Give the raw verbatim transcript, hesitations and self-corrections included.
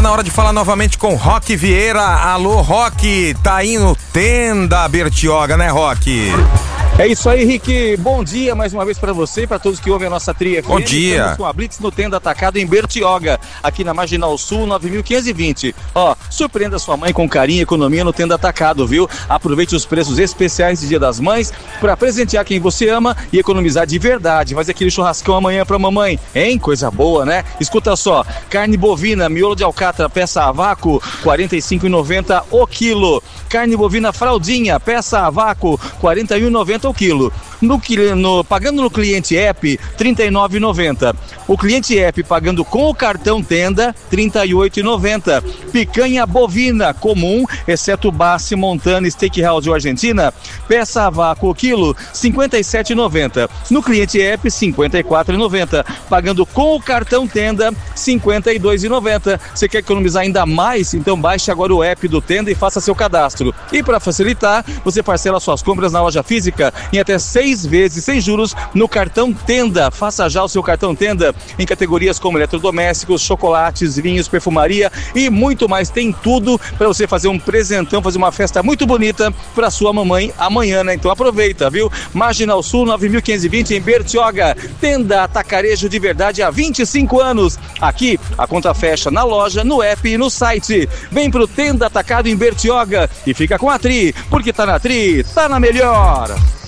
Tá na hora de falar novamente com Roque Vieira. Alô, Roque, tá aí no Tenda Bertioga, né, Roque? É isso aí, Rick. Bom dia mais uma vez para você e para todos que ouvem a nossa tria. Bom dia. Estamos com a Blitz no Tenda Atacado em Bertioga, aqui na Marginal Sul, nove mil quinhentos e vinte. Ó, surpreenda sua mãe com carinho e economia no Tenda Atacado, viu? Aproveite os preços especiais de Dia das Mães para presentear quem você ama e economizar de verdade. Faz aquele churrascão amanhã pra mamãe, hein? Coisa boa, né? Escuta só, carne bovina, miolo de alcatra, peça a vácuo, quarenta e cinco reais e noventa centavos o quilo. Carne bovina fraldinha, peça a vácuo, quarenta e um reais e noventa centavos o quilo. No, no, pagando no cliente app, trinta e nove reais e noventa centavos. O cliente app pagando com o cartão Tenda, trinta e oito reais e noventa centavos. Picanha bovina comum, exceto Bassi, Montana, Steakhouse ou Argentina, peça a vácuo o quilo, cinquenta e sete reais e noventa centavos. No cliente app, cinquenta e quatro reais e noventa centavos. Pagando com o cartão Tenda, cinquenta e dois reais e noventa centavos. Você quer economizar ainda mais? Então baixe agora o app do Tenda e faça seu cadastro. E para facilitar, você parcela suas compras na loja física em até seis vezes sem juros no cartão Tenda. Faça já o seu cartão Tenda em categorias como eletrodomésticos, chocolates, vinhos, perfumaria e muito mais. Tem tudo para você fazer um presentão, fazer uma festa muito bonita para sua mamãe amanhã, né? Então aproveita, viu? Marginal Sul, nove mil quinhentos e vinte em Bertioga. Tenda Atacarejo de verdade há vinte e cinco anos. Aqui a conta fecha na loja, no app e no site. Vem pro Tenda Atacado em Bertioga e fica com a Tri, porque tá na Tri, tá na melhor.